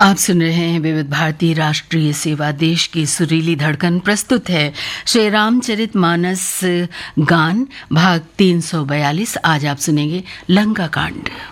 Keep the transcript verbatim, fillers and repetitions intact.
आप सुन रहे हैं विविध भारती राष्ट्रीय सेवा, देश की सुरीली धड़कन। प्रस्तुत है श्री रामचरित मानस गान भाग तीन सौ बयालीस। आज आप सुनेंगे लंका कांड।